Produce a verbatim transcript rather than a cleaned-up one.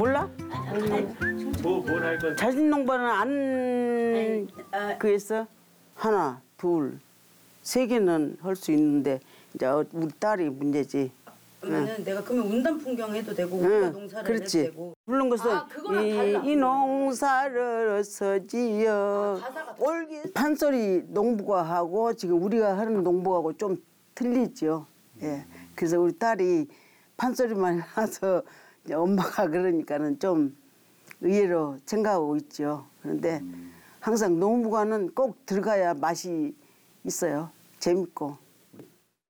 몰라? 뭐뭘 할 건? 자진 농부는 안 그랬어? 하나, 둘, 세 개는 할 수 있는데 이제 우리 딸이 문제지. 그러면은 내가 그러면 운담 풍경 해도 되고 응, 우리가 농사를 그렇지. 해도 되고. 물론 것은 아, 그거랑 이, 달라. 이 농사를 서지어 아, 가사가 올기 판소리 농부가 하고 지금 우리가 하는 농부하고 좀 틀리죠. 예. 그래서 우리 딸이 판소리만 해서 이제 엄마가 그러니까는 좀 의외로 생각하고 있죠. 그런데 항상 농부가는 꼭 들어가야 맛이 있어요. 재밌고.